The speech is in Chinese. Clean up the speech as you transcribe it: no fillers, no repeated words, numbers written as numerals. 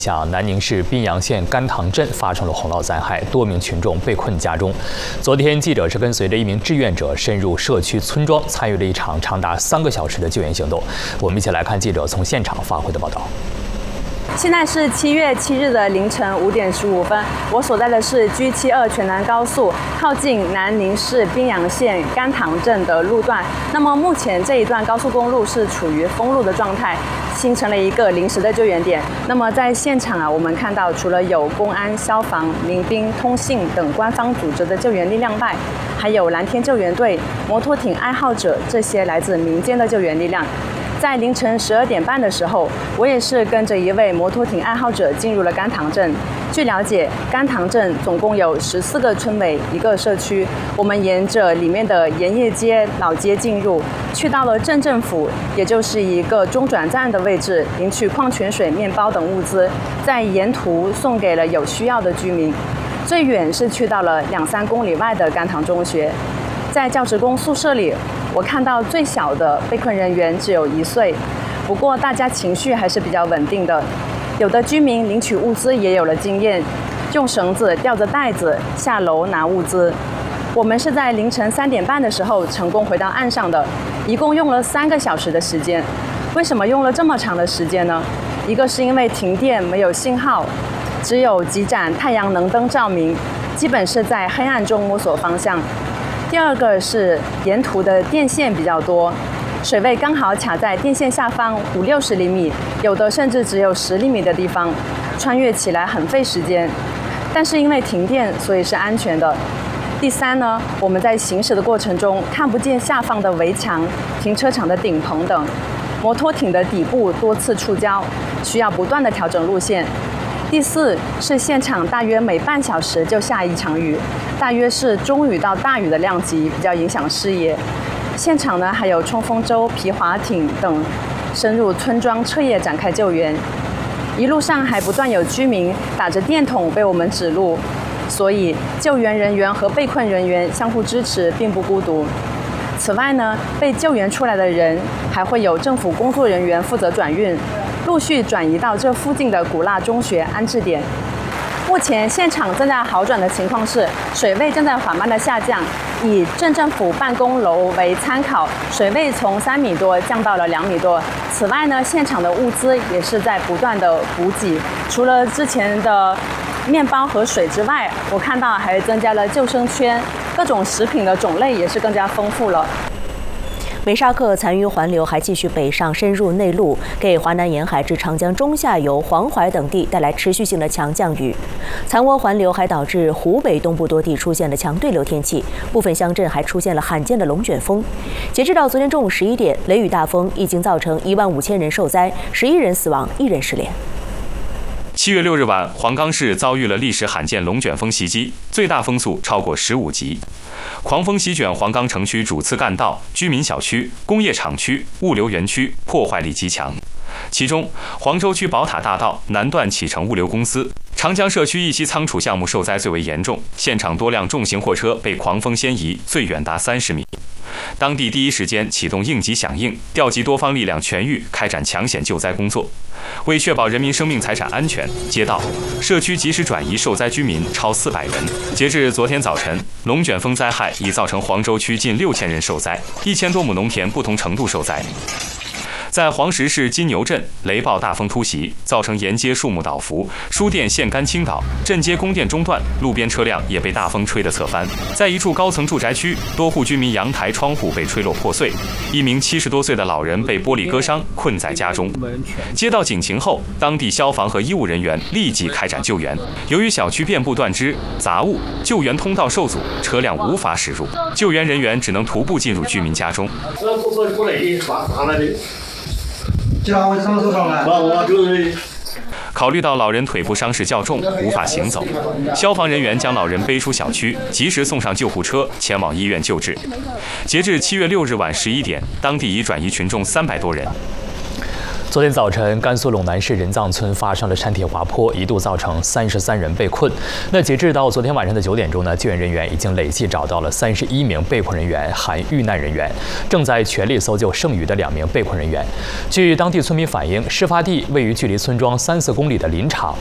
像南宁市宾阳县甘塘镇发生了洪涝灾害，多名群众被困家中。昨天，记者是跟随着一名志愿者深入社区村庄，参与了一场长达3个小时的救援行动。我们一起来看记者从现场发回的报道。 现在是7月7日的凌晨5点15分，我所在的是 G72全南高速靠近南宁市宾阳县甘塘镇的路段。那么目前这一段高速公路是处于封路的状态，形成了一个临时的救援点。那么在现场我们看到除了有公安、消防、民兵、通信等官方组织的救援力量外，还有蓝天救援队、摩托艇爱好者这些来自民间的救援力量。 在凌晨12点半的时候，我也是跟着一位摩托艇爱好者进入了甘塘镇。据了解，甘塘镇总共有14个村委1个社区。我们沿着里面的盐业街老街进入，去到了镇政府，也就是一个中转站的位置，领取矿泉水、面包等物资，在沿途送给了有需要的居民。最远是去到了2、3公里外的甘塘中学，在教职工宿舍里。 我看到最小的被困人员只有1岁，不过大家情绪还是比较稳定的。有的居民领取物资也有了经验，用绳子吊着袋子下楼拿物资。我们是在凌晨3点半的时候成功回到岸上的，一共用了3个小时的时间。为什么用了这么长的时间呢？一个是因为停电没有信号，只有几盏太阳能灯照明，基本是在黑暗中摸索方向。 第二个是沿途的电线比较多，水位刚好卡在电线下方50、60厘米，有的甚至只有10厘米的地方，穿越起来很费时间。但是因为停电，所以是安全的。第三呢，我们在行驶的过程中看不见下方的围墙、停车场的顶棚等，摩托艇的底部多次触礁，需要不断的调整路线。 第四是现场大约每半小时就下一场雨，大约是中雨到大雨的量级，比较影响视野。现场呢还有冲锋舟、皮划艇等深入村庄彻夜展开救援。一路上还不断有居民打着电筒为我们指路，所以救援人员和被困人员相互支持，并不孤独。此外呢，被救援出来的人还会有政府工作人员负责转运。 陆续转移到这附近的古腊中学安置点。目前现场正在好转的情况是，水位正在缓慢的下降。以镇政府办公楼为参考，水位从3米多降到了2米多。此外呢，现场的物资也是在不断的补给。除了之前的面包和水之外，我看到还增加了救生圈，各种食品的种类也是更加丰富了。 美沙克残余环流还继续北上，深入内陆，给华南沿海至长江中下游、黄淮等地带来持续性的强降雨。残涡环流还导致湖北东部多地出现了强对流天气，部分乡镇还出现了罕见的龙卷风。截至到昨天中午11点，雷雨大风已经造成15000人受灾，11人死亡，1人失联。 7月6日晚，黄冈市遭遇了历史罕见龙卷风袭击，最大风速超过15级。狂风席卷黄冈城区主次干道、居民小区、工业厂区、物流园区，破坏力极强。其中，黄州区宝塔大道南段启程物流公司、长江社区一期仓储项目受灾最为严重，现场多辆重型货车被狂风掀移，最远达30米。 当地第一时间启动应急响应，调集多方力量全域开展抢险救灾工作。为确保人民生命财产安全，街道、社区及时转移受灾居民超400人。截至昨天早晨，龙卷风灾害已造成黄州区近6000人受灾，1000多亩农田不同程度受灾。 在黄石市金牛镇，雷暴大风突袭，造成沿街树木倒伏，输电线杆倾倒，镇街供电中断，路边车辆也被大风吹得侧翻。在一处高层住宅区，多户居民阳台窗户被吹落破碎，一名70多岁的老人被玻璃割伤，困在家中。接到警情后，当地消防和医务人员立即开展救援。由于小区遍布断枝、杂物，救援通道受阻，车辆无法驶入，救援人员只能徒步进入居民家中。 考虑到老人腿部伤势较重，无法行走，消防人员将老人背出小区，及时送上救护车，前往医院救治。截至7月6日晚11点，当地已转移群众300多人。 昨天早晨，甘肃陇南市人藏村发生了山体滑坡，一度造成33人被困。那截至到昨天晚上的9点钟呢，救援人员已经累计找到了31名被困人员，含遇难人员，正在全力搜救剩余的2名被困人员。据当地村民反映，事发地位于距离村庄3-4公里的林场。